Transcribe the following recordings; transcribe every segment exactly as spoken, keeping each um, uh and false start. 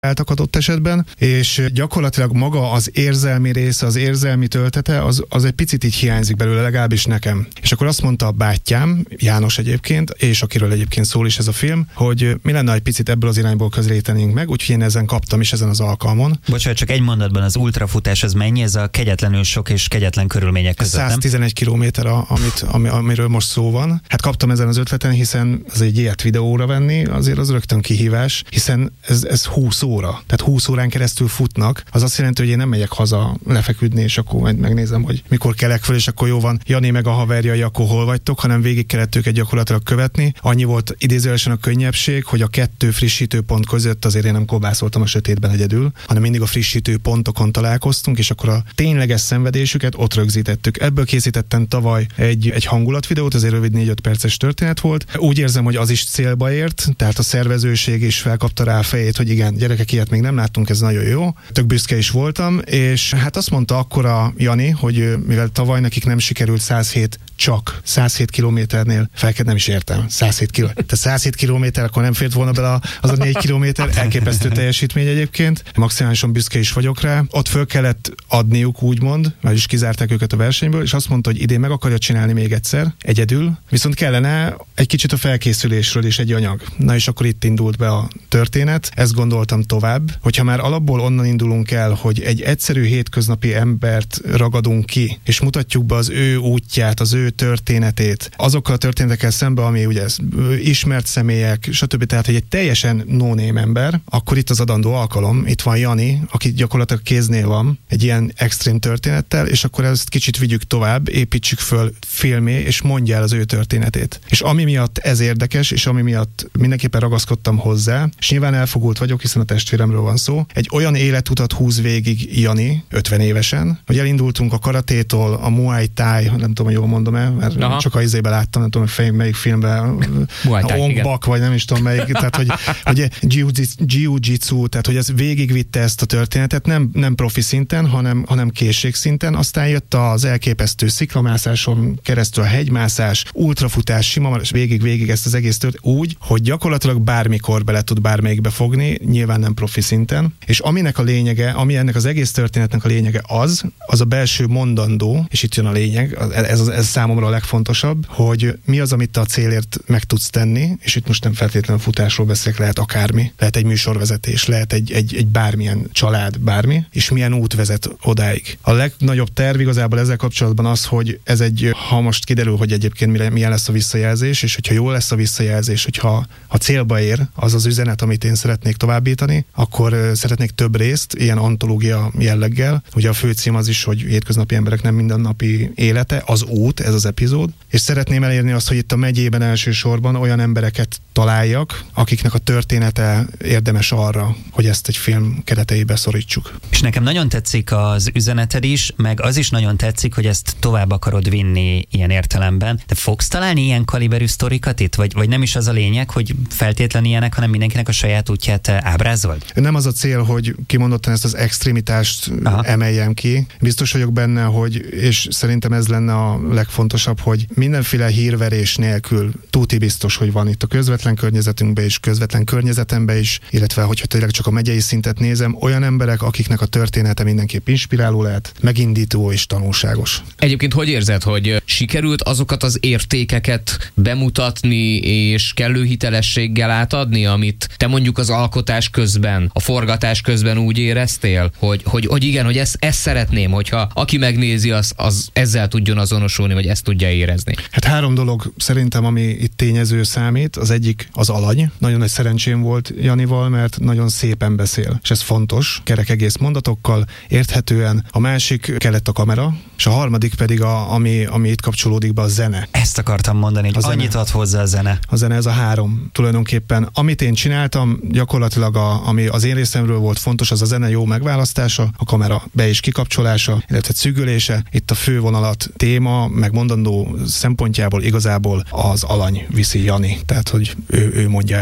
adott esetben, és gyakorlatilag maga az érzelmi része, az érzelmi töltete, az, az egy picit így hiányzik belőle, legalábbis nekem. És akkor azt mondta a bátyám, János egyébként, és akiről egyébként szól is ez a film, hogy mi lenne, egy picit ebből az irányból közelítenénk meg, úgyhogy én ezen kaptam is ezen az alkalmon. Bocsánat, csak egy mondatban, az ultrafutás az mennyi? Ez a kegyetlenül sok és kegyetlen körülmények között, nem? száztizenegy kilométer, amit, ami, amiről most szó van. Hát kaptam ezen az ötleten, hiszen az egy ilyet videóra venni, azért az rögtön kihívás, hiszen ez, ez húsz óra. Tehát húsz órán keresztül futnak. Az azt jelenti, hogy én nem megyek haza lefeküdni, és akkor majd megnézem, hogy mikor kelek föl, és akkor jó van, Jani meg a haverjai, akkor hol vagytok, hanem végig kellett őket gyakorlatilag követni. Annyi volt idézőjelesen a könnyebbség, hogy a kettő frissítő pont között azért én nem kobászoltam a sötétben egyedül, hanem mindig a frissítő pontokon találkoztunk, és akkor a tényleges szenvedésüket ott rögzítettük. Ebből készítettem tavaly egy, egy hangulatvideót, azért rövid négy-öt perces történet volt. Úgy érzem, hogy az is célba ért, tehát a szervezőség is felkapta rá a fejét, hogy igen, gyerekek, ilyet még nem láttunk, ez nagyon jó. Tök büszke is voltam, és hát azt mondta akkor a Jani, hogy mivel tavaly nekik nem sikerült száz hét, csak száz hét kilométernél, felked nem is értem, száz hét kilométer. Tehát száz hét kilométer, akkor nem fért volna bele az a négy kilométer, elképesztő teljesítmény egyébként. Maximálisan büszke is vagyok rá. Ott föl kellett adniuk, úgymond, mert is kizárták őket a versenyből, és azt mondta, hogy idén meg akarja csinálni még egyszer, egyedül, viszont kellene egy kicsit a felkészülésről is egy anyag. Na és akkor itt indult be a történet. Ezt gondoltam tovább, hogyha már alapból onnan indulunk el, hogy egy egyszerű hétköznapi embert ragadunk ki, és mutatjuk be az ő útját, az ő történetét, azokkal a történetekkel szemben, ami ugye ismert személyek, stb. Tehát, hogy egy teljesen no-name ember, akkor itt az adandó alkalom, itt van Jani, aki gyakorlatilag kéznél van, egy ilyen extrém történettel, és akkor ezt kicsit vigyük tovább, építsük föl filmé, és mondja el az ő történetét. És ami miatt ez érdekes, és ami miatt mindenképpen ragaszkodtam hozzá, és nyilván elfogult vagyok, hiszen a testvéremről van szó, egy olyan életutat húz végig Jani, ötven évesen, hogy elindultunk a karatétól, a Muay Thai, nem tudom, hogy jól mondom el, mert aha, csak a izébe láttam, nem tudom, hogy melyik filmben, a Ongbak, vagy nem is tudom melyik, tehát hogy, hogy jiu-jitsu, tehát hogy ez végigvitte ezt a történetet, nem, nem profi szinten, hanem, hanem készségszinten, aztán jött az elképesztő sziklamászáson keresztül a hegymászás, ultrafutás, sima, és végig-végig ezt az egész történet úgy, hogy gyakorlatilag bármikor bele tud bármelyikbe fogni, nyilván nem profi szinten, és aminek a lényege, ami ennek az egész történetnek a lényege az, az a belső mondandó, és itt jön a lényeg, ez, ez, ez számomra a legfontosabb, hogy mi az, amit te a célért meg tudsz tenni, és itt most nem feltétlenül futásról beszélek, lehet akármi, lehet egy műsorvezetés, lehet egy, egy, egy bármilyen család, bármi, és milyen út vezet odáig. A legnagyobb terv igazából ezzel kapcsolatban az, hogy ez egy, ha most kiderül, hogy egyébként milyen lesz a visszajelzés, és hogyha jó lesz a visszajelzés, hogyha ha célba ér az az üzenet, amit én szeretnék továbbítani, akkor szeretnék több részt, ilyen antológia jelleggel. Ugye a főcím az is, hogy hétköznapi emberek nem mindennapi élete, az út, ez az epizód, és szeretném elérni azt, hogy itt a megyében elsősorban olyan embereket találjak, akiknek a története érdemes arra, hogy ezt egy film kereteibe szorítsuk. És nekem nagyon tetszik az üzeneted is, meg az is nagyon tetszik, hogy ezt tovább akarod vinni ilyen értelemben. Te fogsz találni ilyen kaliberű sztorikat itt? Vagy, vagy nem is az a lényeg, hogy feltétlen ilyenek, hanem mindenkinek a saját útját ábrázold? Nem az a cél, hogy kimondottan ezt az extrémitást aha, emeljem ki. Biztos vagyok benne, hogy, és szerintem ez lenne a legfontosabb, hogy mindenféle hírverés nélkül tuti biztos, hogy van itt a közvetlen környezetünkben is, közvetlen környezetemben is, illetve hogyha tényleg csak a megyei szintet nézem, olyan emberek, akiknek a története mindenképp inspiráló lehet, megindító és tanulságos. Egyébként hogy érzed, hogy sikerült azokat az értékeket bemutatni és kellő hitelességgel átadni, amit te mondjuk az alkotás közben, a forgatás közben úgy éreztél, hogy, hogy, hogy igen, hogy ezt, ezt szeretném, hogyha aki megnézi, az, az ezzel tudjon azonosulni, vagy ezt tudja érezni. Hát három dolog szerintem, ami itt tényező számít. Az egyik az alany. Nagyon nagy szerencsém volt Janival, mert nagyon szépen beszél, és ez fontos, kerek egész mondatokkal, érthetően. A másik kellett a kamera, és a harmadik pedig, a, ami, ami itt kapcsolódik be, a zene. Ezt akartam mondani, hogy annyit ad hozzá a zene. A zene, ez a három tulajdonképpen. Amit én csináltam, gyakorlatilag a, ami az én részemről volt fontos, az a zene jó megválasztása, a kamera be- és kikapcsolása, illetve szűgölése. Itt a fővonalat, téma, meg mondandó szempontjából igazából az alany viszi Jani, tehát hogy ő, ő mondja el.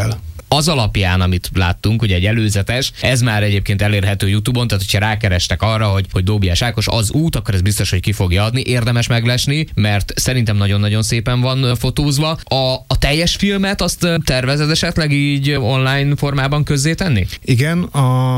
az alapján, amit láttunk, ugye egy előzetes, ez már egyébként elérhető YouTube-on, tehát hogyha rákerestek arra, hogy, hogy Dóbiás Ákos az út, akkor ez biztos, hogy ki fogja adni, érdemes meglesni, mert szerintem nagyon-nagyon szépen van fotózva. A, a teljes filmet azt tervezed esetleg így online formában közzétenni? Igen, a